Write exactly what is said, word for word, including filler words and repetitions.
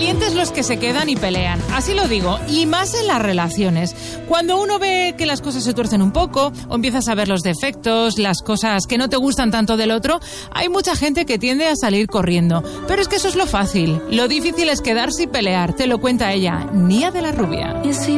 valientes los que se quedan y pelean, así lo digo, y más en las relaciones. Cuando uno ve que las cosas se tuercen un poco, o empiezas a ver los defectos, las cosas que no te gustan tanto del otro, hay mucha gente que tiende a salir corriendo. Pero es que eso es lo fácil. Lo difícil es quedarse y pelear, te lo cuenta ella, Nia de la Rubia.